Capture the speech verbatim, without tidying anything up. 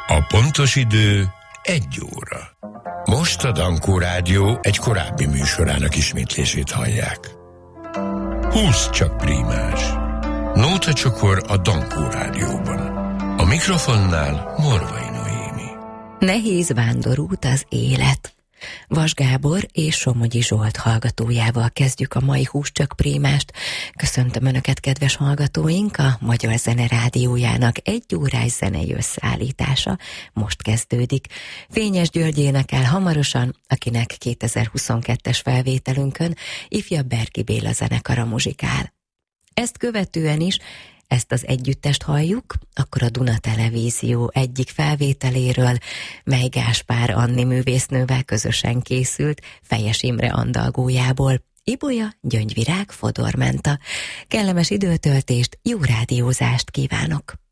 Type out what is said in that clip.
A pontos idő egy óra. Most a Dankó Rádió egy korábbi műsorának ismétlését hallják. húsz csak prímás. Nóta csokor a Dankó Rádióban. A mikrofonnál Morvai Noémi. Nehéz vándorút az élet. Vas Gábor és Somogyi Zsolt hallgatójával kezdjük a mai húsz csak prímást. Köszöntöm Önöket, kedves hallgatóink! A Magyar Zene Rádiójának egy órás zenei összeállítása most kezdődik. Fényes György énekel hamarosan, akinek kétezer-huszonkettes felvételünkön ifjabb Berki Béla zenekara muzsikál. Ezt követően is ezt az együttest halljuk, akkor a Duna Televízió egyik felvételéről, mely Gáspár Anni művésznővel közösen készült, Fejes Imre andalgójából. Ibolya, Gyöngyvirág, Fodormenta. Kellemes időtöltést, jó rádiózást kívánok!